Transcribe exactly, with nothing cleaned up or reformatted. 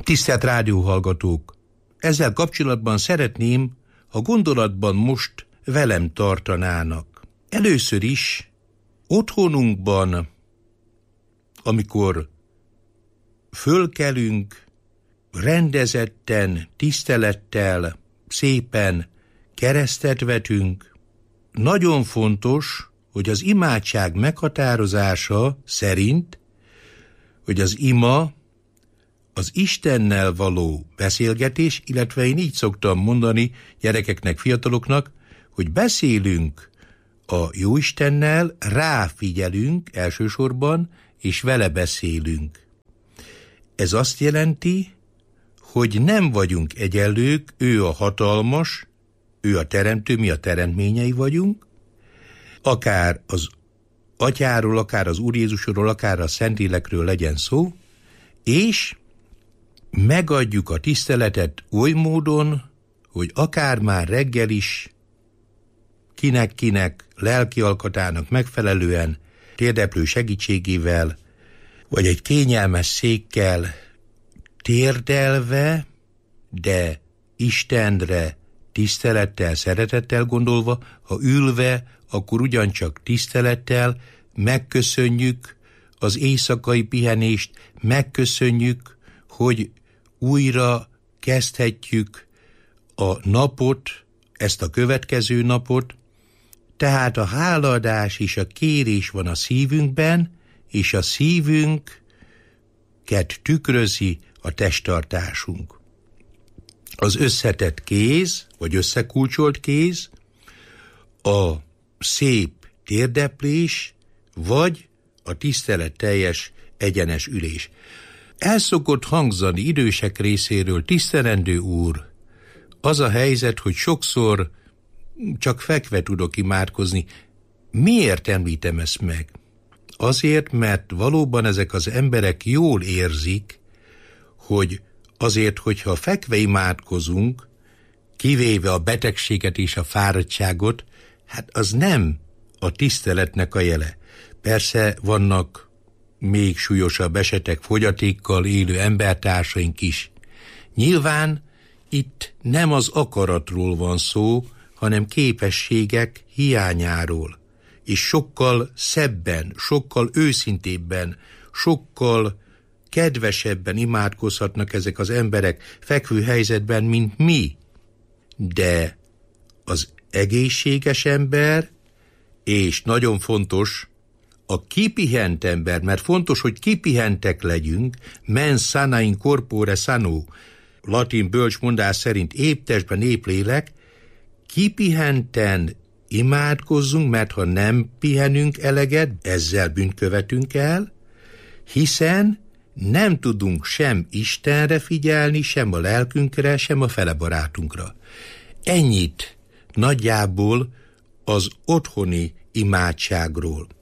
Tisztelt rádióhallgatók! Ezzel kapcsolatban szeretném, ha gondolatban most velem tartanának. Először is otthonunkban, amikor fölkelünk, rendezetten, tisztelettel, szépen keresztet vetünk, nagyon fontos, hogy az imádság meghatározása szerint, hogy az ima az Istennel való beszélgetés, illetve én így szoktam mondani gyerekeknek, fiataloknak, hogy beszélünk a Jóistennel, ráfigyelünk elsősorban, és vele beszélünk. Ez azt jelenti, hogy nem vagyunk egyenlők, ő a hatalmas, ő a teremtő, mi a teremtményei vagyunk, akár az Atyáról, akár az Úr Jézusról, akár a Szentlélekről legyen szó, és megadjuk a tiszteletet oly módon, hogy akár már reggel is kinek-kinek lelki alkatának megfelelően, térdeplő segítségével, vagy egy kényelmes székkel térdelve, de Istenre tisztelettel, szeretettel gondolva, ha ülve, akkor ugyancsak tisztelettel megköszönjük az éjszakai pihenést, megköszönjük, hogy újra kezdhetjük a napot, ezt a következő napot, tehát a hálaadás és a kérés van a szívünkben, és a szívünket tükrözi a testtartásunk. Az összetett kéz, vagy összekulcsolt kéz, a szép térdeplés, vagy a tiszteletteljes egyenes ülés. El szokott hangzani idősek részéről, tisztelendő úr, az a helyzet, hogy sokszor csak fekve tudok imádkozni. Miért említem ezt meg? Azért, mert valóban ezek az emberek jól érzik, hogy azért, hogyha fekve imádkozunk, kivéve a betegséget és a fáradtságot, hát az nem a tiszteletnek a jele. Persze vannak még súlyosabb esetek, fogyatékkal élő embertársaink is. Nyilván itt nem az akaratról van szó, hanem képességek hiányáról. És sokkal szebben, sokkal őszintébben, sokkal kedvesebben imádkozhatnak ezek az emberek fekvő helyzetben, mint mi. De az egészséges ember, és nagyon fontos, a kipihent ember, mert fontos, hogy kipihentek legyünk, mens sana in corpore sano, latin bölcsmondás szerint épp testben, épp lélek, kipihenten imádkozzunk, mert ha nem pihenünk eleget, ezzel bűnt követünk el, hiszen nem tudunk sem Istenre figyelni, sem a lelkünkre, sem a fele barátunkra. Ennyit nagyjából az otthoni imádságról.